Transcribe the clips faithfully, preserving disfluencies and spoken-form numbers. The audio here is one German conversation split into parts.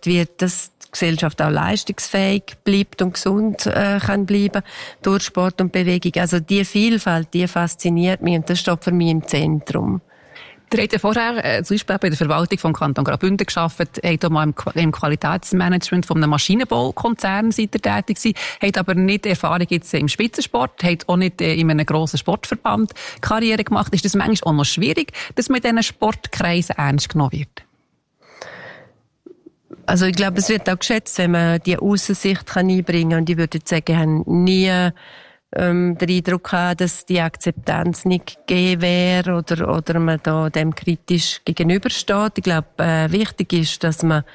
geschaut wird, dass die Gesellschaft auch leistungsfähig bleibt und gesund äh, kann bleiben durch Sport und Bewegung. Also die Vielfalt, die fasziniert mich und das steht für mich im Zentrum. Ihr habt ja vorher äh, zum Beispiel bei der Verwaltung vom Kanton Graubünden gearbeitet, habt auch mal im, im Qualitätsmanagement von einem Maschinenbaukonzern seid ihr tätig gewesen, habt aber nicht Erfahrung jetzt im Spitzensport, habt auch nicht äh, in einem grossen Sportverband Karriere gemacht. Ist das manchmal auch noch schwierig, dass man in diesen Sportkreisen ernst genommen wird? Also ich glaube, es wird auch geschätzt, wenn man die Aussensicht kann einbringen kann. Und ich würde sagen, ich habe nie ähm, den Eindruck gehabt, dass die Akzeptanz nicht gegeben wäre oder, oder man da dem kritisch gegenübersteht. Ich glaube, äh, wichtig ist, dass man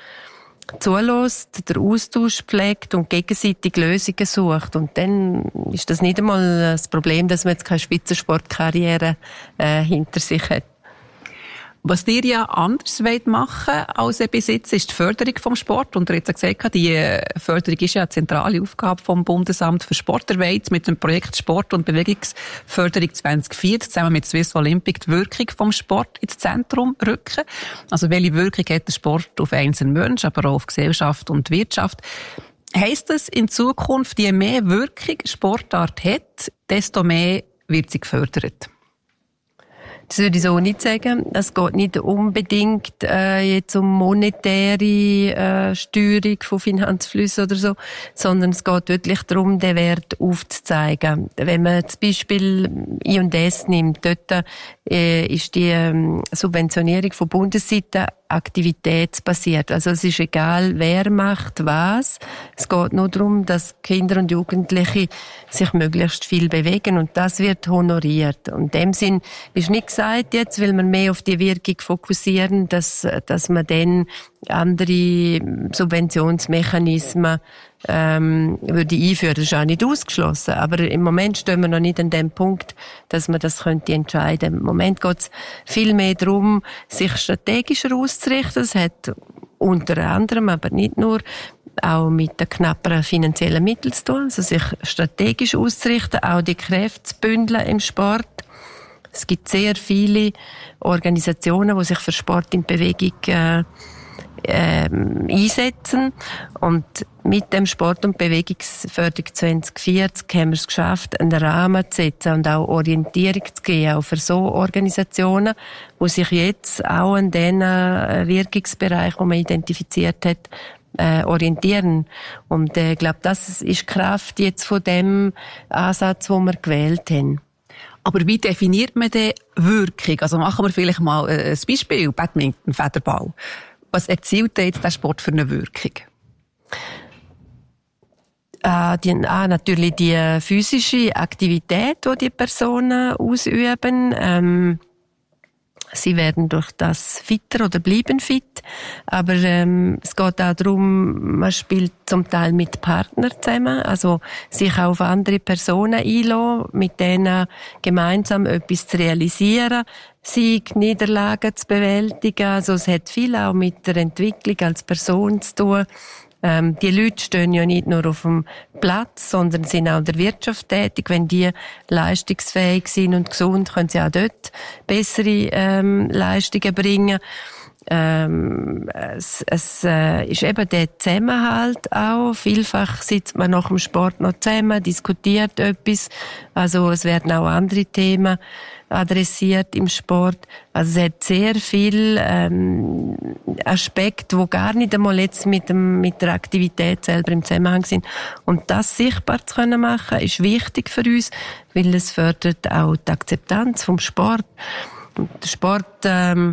zulässt, den Austausch pflegt und gegenseitig Lösungen sucht. Und dann ist das nicht einmal das Problem, dass man jetzt keine Spitzensportkarriere äh, hinter sich hat. Was ihr ja anders machen wollt als bis jetzt, ist die Förderung vom Sport. Und ihr habt ja gesagt, die Förderung ist ja eine zentrale Aufgabe vom Bundesamt für Sport. Ihr wollt mit dem Projekt Sport- und Bewegungsförderung zwanzig vierzig zusammen mit Swiss Olympic die Wirkung vom Sport ins Zentrum rücken. Also welche Wirkung hat der Sport auf einzelne Menschen, aber auch auf Gesellschaft und Wirtschaft? Heisst das in Zukunft, je mehr Wirkung Sportart hat, desto mehr wird sie gefördert? Das würde ich so nicht sagen. Es geht nicht unbedingt äh, jetzt um monetäre äh, Steuerung von Finanzflüssen oder so, sondern es geht wirklich darum, den Wert aufzuzeigen. Wenn man zum Beispiel I und S nimmt, dort äh, ist die ähm, Subventionierung von Bundesseite aktivitätsbasiert. Also es ist egal, wer macht was. Es geht nur darum, dass Kinder und Jugendliche sich möglichst viel bewegen und das wird honoriert. Und in dem Sinn ist nicht gesagt jetzt, weil wir mehr auf die Wirkung fokussieren, dass, dass man dann andere Subventionsmechanismen ähm, würde einführen. Das ist auch nicht ausgeschlossen. Aber im Moment stehen wir noch nicht an dem Punkt, dass man das könnte entscheiden. Im Moment geht es viel mehr darum, sich strategischer auszurichten. Das hat unter anderem, aber nicht nur, auch mit den knapperen finanziellen Mitteln zu tun. Also sich strategisch auszurichten, auch die Kräfte zu bündeln im Sport. Es gibt sehr viele Organisationen, die sich für Sport in Bewegung äh, Ähm, einsetzen. Und mit dem Sport- und Bewegungsförderung zwanzig vierzig haben wir es geschafft, einen Rahmen zu setzen und auch Orientierung zu geben, auch für so Organisationen, die sich jetzt auch an den äh, Wirkungsbereich, den man identifiziert hat, äh, orientieren. Und ich äh, glaube, das ist die Kraft jetzt von dem Ansatz, den wir gewählt haben. Aber wie definiert man die Wirkung? Also machen wir vielleicht mal ein Beispiel, Badminton, Federball. Was erzielt denn jetzt der Sport für eine Wirkung? Ah, die, ah, natürlich die physische Aktivität, die die Personen ausüben. Ähm, sie werden durch das fitter oder bleiben fit. Aber ähm, es geht auch darum, man spielt zum Teil mit Partnern zusammen, also sich auch auf andere Personen einlassen, mit denen gemeinsam etwas zu realisieren, Sieg, Niederlagen zu bewältigen. Also es hat viel auch mit der Entwicklung als Person zu tun. Ähm, die Leute stehen ja nicht nur auf dem Platz, sondern sind auch in der Wirtschaft tätig. Wenn die leistungsfähig sind und gesund, können sie auch dort bessere ähm, Leistungen bringen. Ähm, es es äh, ist eben der Zusammenhalt auch. Vielfach sitzt man nach dem Sport noch zusammen, diskutiert etwas. Also es werden auch andere Themen adressiert im Sport. Also es hat sehr viel ähm, Aspekte, die gar nicht einmal jetzt mit, dem, mit der Aktivität selber im Zusammenhang sind. Und das sichtbar zu können machen, ist wichtig für uns, weil es fördert auch die Akzeptanz vom Sport. Und der Sport ähm,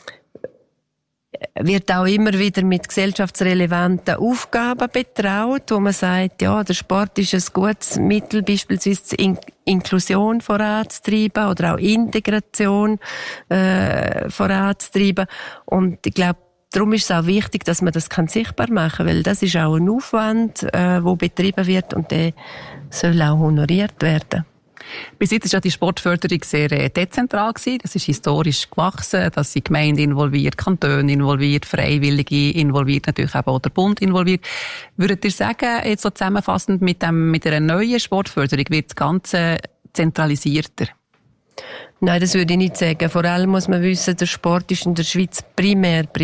wird auch immer wieder mit gesellschaftsrelevanten Aufgaben betraut, wo man sagt, ja, der Sport ist ein gutes Mittel, beispielsweise In- Inklusion voranzutreiben oder auch Integration äh, voranzutreiben. Und ich glaube, darum ist es auch wichtig, dass man das kann sichtbar machen kann, weil das ist auch ein Aufwand, äh, wo betrieben wird und der soll auch honoriert werden. Bis jetzt war ja die Sportförderung sehr dezentral gewesen. Das ist historisch gewachsen. Da sind Gemeinden involviert, Kantone involviert, Freiwillige involviert, natürlich auch der Bund involviert. Würdet ihr sagen, jetzt so zusammenfassend mit dem, mit einer neuen Sportförderung wird das Ganze zentralisierter? Nein, das würde ich nicht sagen. Vor allem muss man wissen, der Sport ist in der Schweiz primär privat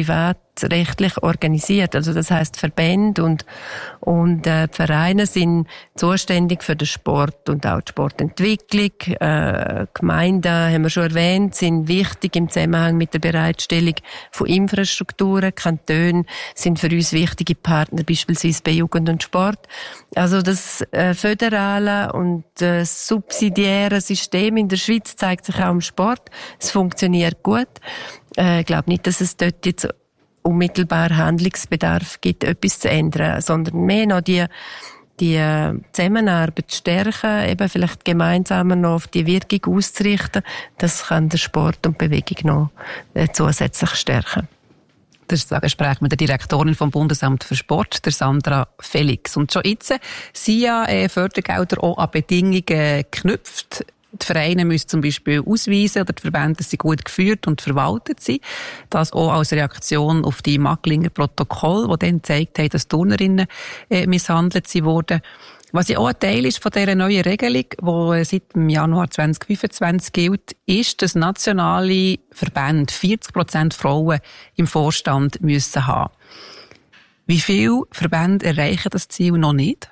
sportrechtlich organisiert. Also das heisst, Verbände und, und äh, die Vereine sind zuständig für den Sport und auch die Sportentwicklung. Äh, Gemeinden, haben wir schon erwähnt, sind wichtig im Zusammenhang mit der Bereitstellung von Infrastrukturen. Kantone sind für uns wichtige Partner, beispielsweise bei Jugend und Sport. Also das äh, föderale und äh, subsidiäre System in der Schweiz zeigt sich auch im Sport. Es funktioniert gut. Äh, ich glaube nicht, dass es dort jetzt unmittelbar Handlungsbedarf gibt, etwas zu ändern, sondern mehr noch die, die Zusammenarbeit stärken, eben vielleicht gemeinsamer noch auf die Wirkung auszurichten. Das kann der Sport und Bewegung noch äh, zusätzlich stärken. Das ist ein Gespräch mit der Direktorin vom Bundesamt für Sport, der Sandra Felix. Und schon jetzt sind ja äh, Fördergelder auch an Bedingungen geknüpft. Die Vereine müssen zum Beispiel ausweisen, oder die Verbände, dass sie gut geführt und verwaltet sind. Das auch als Reaktion auf die Maglinger Protokoll, die dann gezeigt haben, dass Turnerinnen äh, misshandelt wurden. Was ja auch ein Teil ist von dieser neuen Regelung, die seit dem Januar zwanzig fünfundzwanzig gilt, ist, dass nationale Verbände vierzig Prozent Frauen im Vorstand müssen haben. Wie viele Verbände erreichen das Ziel noch nicht?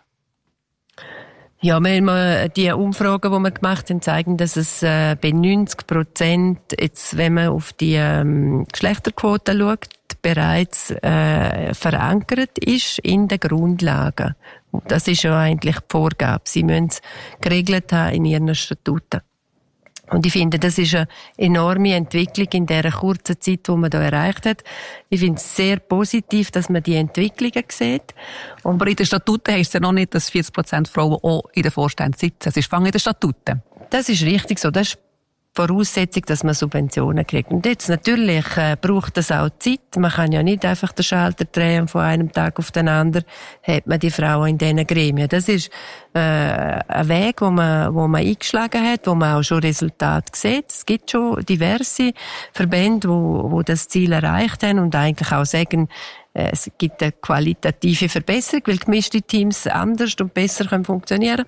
Ja, wir, die Umfragen, die wir gemacht haben, zeigen, dass es äh, bei neunzig Prozent, jetzt, wenn man auf die ähm, Geschlechterquote schaut, bereits äh, verankert ist in den Grundlagen. Das ist ja eigentlich die Vorgabe. Sie müssen es geregelt haben in ihren Statuten. Und ich finde, das ist eine enorme Entwicklung in dieser kurzen Zeit, die man da erreicht hat. Ich finde es sehr positiv, dass man die Entwicklungen sieht. Und aber in den Statuten heisst es ja noch nicht, dass vierzig Prozent Frauen auch in den Vorständen sitzen. Es ist fangen in den Statuten. Das ist richtig so. Das ist Voraussetzung, dass man Subventionen kriegt. Und jetzt natürlich äh, braucht das auch Zeit. Man kann ja nicht einfach den Schalter drehen und von einem Tag auf den anderen hat man die Frauen in diesen Gremien. Das ist äh, ein Weg, wo man, wo man eingeschlagen hat, wo man auch schon Resultate sieht. Es gibt schon diverse Verbände, wo, wo das Ziel erreicht haben und eigentlich auch sagen, äh, es gibt eine qualitative Verbesserung, weil gemischte Teams anders und besser können funktionieren.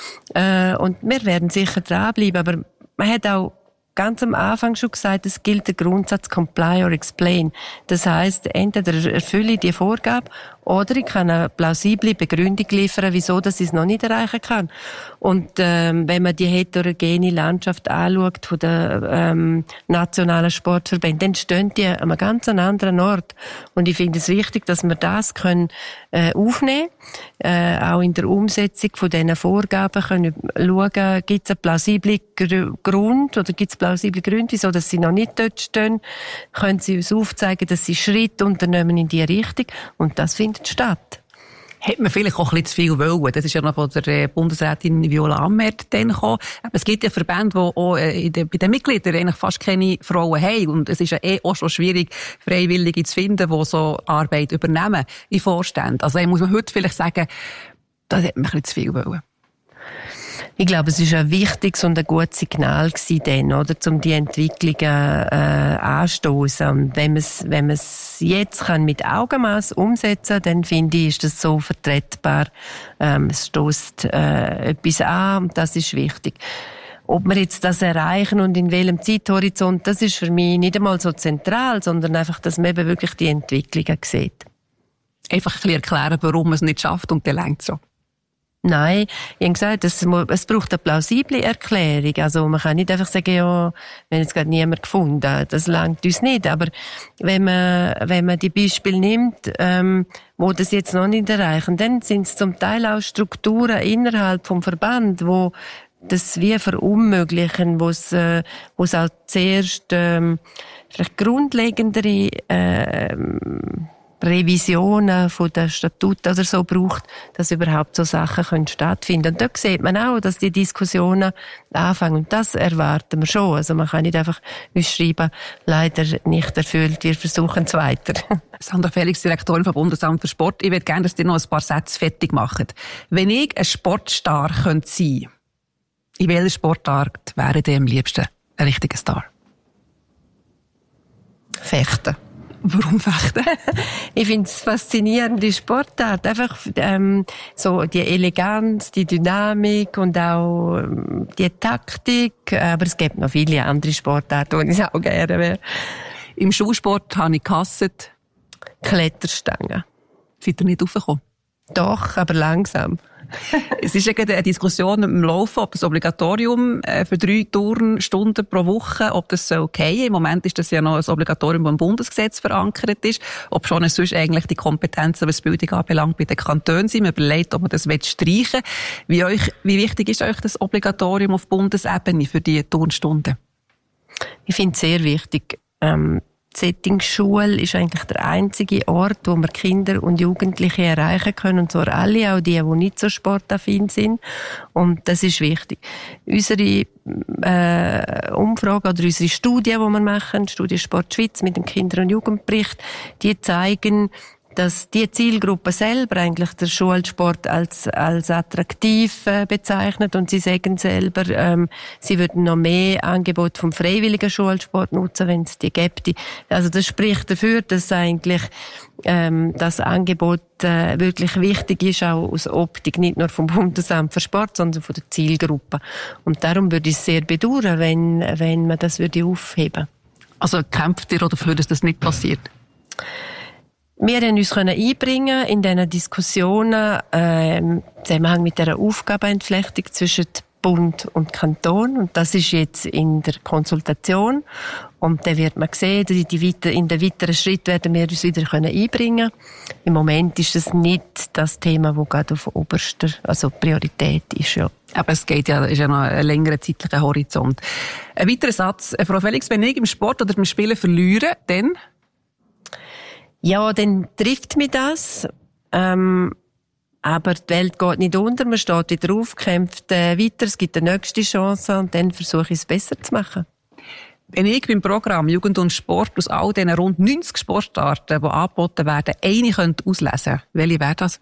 Äh, und wir werden sicher dranbleiben, aber man hat auch ganz am Anfang schon gesagt, es gilt der Grundsatz Comply or Explain. Das heisst, entweder erfülle ich die Vorgabe oder ich kann eine plausible Begründung liefern, wieso das ich es noch nicht erreichen kann. Und ähm, wenn man die heterogene Landschaft anschaut von den ähm, nationalen Sportverbänden, dann stehen die an einem ganz anderen Ort. Und ich finde es wichtig, dass wir das können äh, aufnehmen äh, auch in der Umsetzung von diesen Vorgaben können schauen, gibt es einen plausiblen Gr- Grund oder gibt es plausible Gründe, wieso dass sie noch nicht dort stehen, können sie uns aufzeigen, dass sie Schritte unternehmen in diese Richtung und das findet statt. Hat man vielleicht auch ein bisschen zu viel wollen. Das ist ja noch von der Bundesrätin Viola Amherd dann gekommen. Aber es gibt ja Verbände, die auch in den, bei den Mitgliedern eigentlich fast keine Frauen haben. Und es ist ja eh auch schon schwierig, Freiwillige zu finden, die so Arbeit übernehmen in Vorständen. Also muss man heute vielleicht sagen, das hat man ein bisschen zu viel wollen. Ich glaube, es war ein wichtiges und ein gutes Signal gewesen, dann, oder, um die Entwicklungen äh, anstoßen. Und wenn man es, wenn man es jetzt kann mit Augenmaß umsetzen, dann finde ich, ist das so vertretbar. Ähm, es stößt äh, etwas an und das ist wichtig. Ob wir jetzt das erreichen und in welchem Zeithorizont, das ist für mich nicht einmal so zentral, sondern einfach, dass man eben wirklich die Entwicklungen sieht. Einfach ein bisschen erklären, warum man es nicht schafft und dann reicht es schon. Nein, ich habe gesagt, es, es braucht eine plausible Erklärung. Also man kann nicht einfach sagen, ja, wir haben jetzt gerade niemand gefunden. Das langt uns nicht. Aber wenn man, wenn man die Beispiele nimmt, ähm, wo das jetzt noch nicht erreichen, dann sind es zum Teil auch Strukturen innerhalb vom Verband, wo das wie verunmöglichen, wo es, äh, wo es auch zuerst ähm, vielleicht grundlegendere äh, Revisionen von der Statuten oder so braucht, dass überhaupt so Sachen können stattfinden. Und dort sieht man auch, dass die Diskussionen anfangen. Und das erwarten wir schon. Also man kann nicht einfach uns schreiben, leider nicht erfüllt, wir versuchen es weiter. Sandra Felix, Direktorin vom Bundesamt für Sport. Ich würde gerne, dass ihr noch ein paar Sätze fertig macht. Wenn ich ein Sportstar könnte sein, in welcher Sportart wäre ihr am liebsten ein richtiger Star? Fechten. Warum Fechten? Ich finde es faszinierende Sportart. Einfach ähm, so die Eleganz, die Dynamik und auch ähm, die Taktik. Aber es gibt noch viele andere Sportarten, die ich auch gerne wäre. Im Schulsport habe ich gehasst. Kletterstangen. Seid ihr nicht raufgekommen? Doch, aber langsam. Es ist ja eine Diskussion im Laufen, ob das Obligatorium für drei Turnstunden pro Woche, ob das okay ist. Im Moment ist das ja noch ein Obligatorium, das im Bundesgesetz verankert ist. Ob schon es sonst eigentlich die Kompetenzen, was Bildung anbelangt, bei den Kantonen sind. Man überlegt, ob man das streichen will. Wie, euch, wie wichtig ist euch das Obligatorium auf Bundesebene für die Turnstunden? Ich finde es sehr wichtig. Ähm, Die Settingsschule ist eigentlich der einzige Ort, wo wir Kinder und Jugendliche erreichen können, und zwar alle, auch die, die nicht so sportaffin sind. Und das ist wichtig. Unsere äh, Umfrage oder unsere Studie, die wir machen, Studie Sport Schweiz mit dem Kinder- und Jugendbericht, die zeigen, dass die Zielgruppe selber eigentlich der Schulsport als als attraktiv äh, bezeichnet, und sie sagen selber, ähm, sie würden noch mehr Angebot vom freiwilligen Schulsport nutzen, wenn es die gäbe. Also das spricht dafür, dass eigentlich ähm, das Angebot äh, wirklich wichtig ist, auch aus Optik, nicht nur vom Bundesamt für Sport, sondern von der Zielgruppe. Und darum würde ich es sehr bedauern, wenn wenn man das würde aufheben. Also kämpft ihr dafür, dass das nicht passiert? Wir können uns einbringen in diesen Diskussionen äh, im Zusammenhang mit dieser Aufgabenentflechtung zwischen Bund und Kanton. Und das ist jetzt in der Konsultation. Und dann wird man sehen, dass die weiter, in den weiteren Schritt werden wir uns wieder einbringen können. Im Moment ist es nicht das Thema, das gerade auf oberster, also Priorität ist, ja. Aber es geht ja, ist ja noch ein längerer zeitlicher Horizont. Ein weiterer Satz. Frau Felix, wenn ich im Sport oder beim Spielen verliere, dann? Ja, dann trifft mich das. Ähm, aber die Welt geht nicht unter. Man steht wieder auf, kämpft äh, weiter. Es gibt eine nächste Chance und dann versuche ich es besser zu machen. Wenn ich beim Programm Jugend und Sport aus all diesen rund neunzig Sportarten, die angeboten werden, eine könnte auslesen, welche wäre das?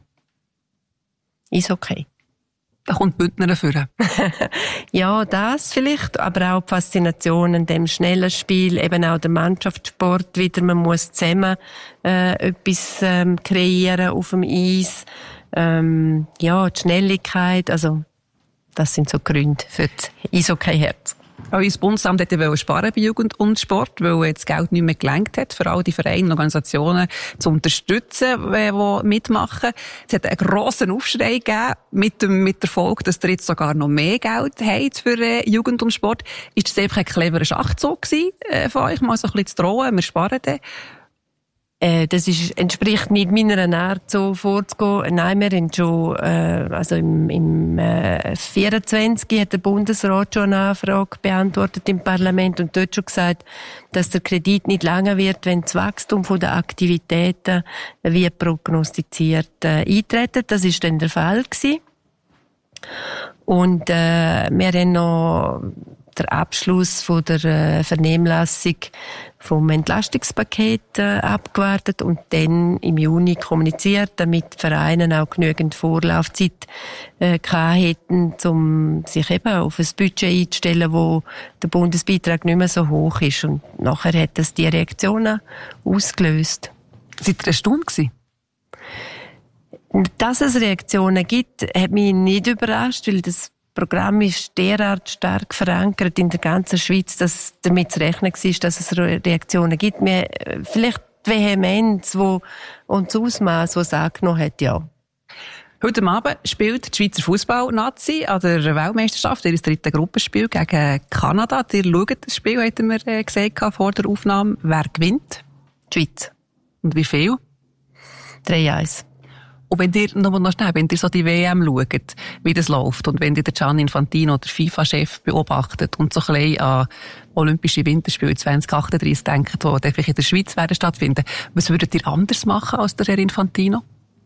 Ist okay. Da kommt Bündner dafür. Ja, das vielleicht, aber auch die Faszination an dem schnellen Spiel, eben auch der Mannschaftssport wieder. Man muss zusammen äh, etwas ähm, kreieren auf dem Eis. Ähm, ja, die Schnelligkeit, also das sind so Gründe für das Eishockey-Herz. Auch das Bundesamt wollte sparen bei Jugend und Sport, weil jetzt Geld nicht mehr gelangt hat, für all die Vereine und Organisationen zu unterstützen, die mitmachen. Es hat einen grossen Aufschrei gegeben, mit, dem, mit der Folge, dass ihr jetzt sogar noch mehr Geld habt für äh, Jugend und Sport. Ist das einfach ein cleverer Schachzug gewesen, äh, von euch, mal so ein bisschen zu drohen, wir sparen den? Äh, das ist, entspricht nicht meiner Art, so vorzugehen. Nein, wir haben schon, äh, also im, im äh, vierundzwanzig hat der Bundesrat schon eine Anfrage beantwortet im Parlament und dort schon gesagt, dass der Kredit nicht lange wird, wenn das Wachstum von der Aktivitäten wie prognostiziert äh, eintritt. Das ist dann der Fall gewesen. Und äh, wir haben noch der Abschluss von der äh, Vernehmlassung vom Entlastungspaket äh, abgewartet und dann im Juni kommuniziert, damit die Vereine auch genügend Vorlaufzeit äh, hätten, um sich eben auf ein Budget einzustellen, wo der Bundesbeitrag nicht mehr so hoch ist. Und nachher hat das die Reaktionen ausgelöst. Seid ihr erstaunt gewesen? Dass es Reaktionen gibt, hat mich nicht überrascht, weil das Programm ist derart stark verankert in der ganzen Schweiz, dass damit zu rechnen war, dass es Reaktionen gibt. Wir, vielleicht die Vehemenz wo, und das Ausmaß, das es angenommen hat, ja. Heute Abend spielt die Schweizer Fußball-Nazi an der Weltmeisterschaft, ihr drittes Gruppenspiel gegen Kanada. Ihr schaut das Spiel, hatten wir gesagt vor der Aufnahme. Wer gewinnt? Die Schweiz. Und wie viel? drei eins. Und wenn ihr, noch, noch schnell, wenn ihr so die W M schaut, wie das läuft, und wenn ihr den Gianni Infantino, der FIFA-Chef, beobachtet und so ein bisschen an Olympische Winterspiele zwanzig achtunddreißig denkt, die dann vielleicht in der Schweiz werden stattfinden, was würdet ihr anders machen als der Herr Infantino?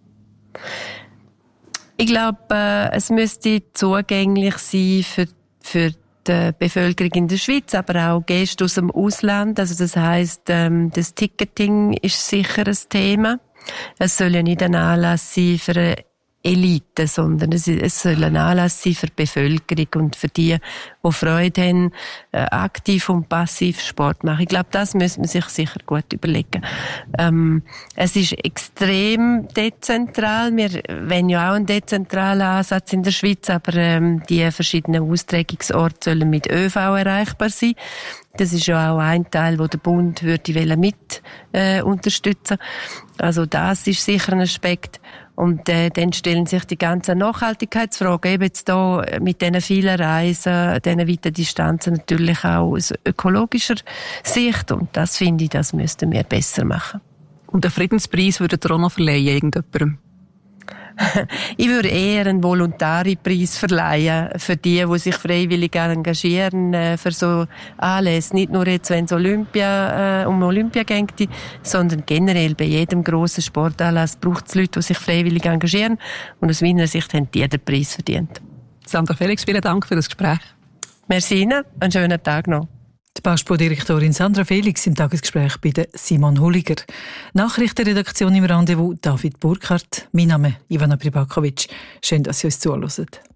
Ich glaube, äh, es müsste zugänglich sein für, für die Bevölkerung in der Schweiz, aber auch Gäste aus dem Ausland. Also das heisst, ähm, das Ticketing ist sicher ein Thema. Es soll ja nicht ein Anlass sein für eine Elite, sondern es, es soll ein Anlass sein für die Bevölkerung und für die, die Freude haben, aktiv und passiv Sport machen. Ich glaube, das müssen wir sich sicher gut überlegen. Ähm, es ist extrem dezentral. Wir wollen ja auch einen dezentralen Ansatz in der Schweiz, aber ähm, die verschiedenen Austragungsorte sollen mit ÖV erreichbar sein. Das ist ja auch ein Teil, wo der Bund würde mit äh, unterstützen. Also das ist sicher ein Aspekt. Und äh, dann stellen sich die ganzen Nachhaltigkeitsfragen, eben jetzt da mit diesen vielen Reisen, diesen weiten Distanzen natürlich auch aus ökologischer Sicht. Und das finde ich, das müssten wir besser machen. Und den Friedenspreis würdet ihr auch noch verleihen, irgendjemandem? Ich würde eher einen Voluntaripreis verleihen für die, die sich freiwillig engagieren äh, für so Anlässe. Nicht nur jetzt, wenn es Olympia, äh, um Olympia geht, sondern generell bei jedem grossen Sportanlass braucht es Leute, die sich freiwillig engagieren. Und aus meiner Sicht haben die den Preis verdient. Sandra Felix, vielen Dank für das Gespräch. Merci Ihnen, einen schönen Tag noch. Die Baspo-Direktorin Sandra Felix im Tagesgespräch bei der Simon Hulliger. Nachrichtenredaktion im Rendezvous David Burkhardt. Mein Name ist Ivana Pribakovic. Schön, dass Sie uns zuhören.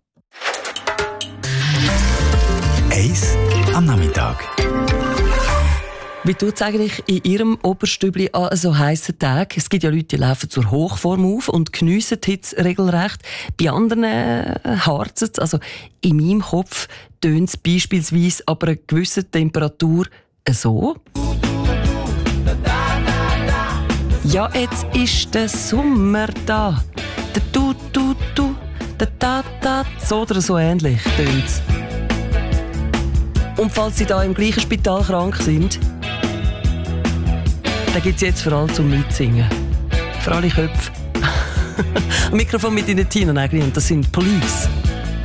Eis am Nachmittag. Wie tut es eigentlich in Ihrem Oberstübli an so heissen Tagen? Es gibt ja Leute, die laufen zur Hochform auf und geniessen die Hitze regelrecht. Bei anderen äh, harzen es. Also in meinem Kopf tönt es beispielsweise aber einer gewissen Temperatur so. Ja, jetzt ist der Sommer da. Der du, du, du, der da, da, so oder so ähnlich tönt's. Und falls Sie da im gleichen Spital krank sind, da gibt es jetzt vor allem zum Mitsingen. Für alle Köpfe. Am Mikrofon mit Ihnen Tina Nägeli und das sind Police.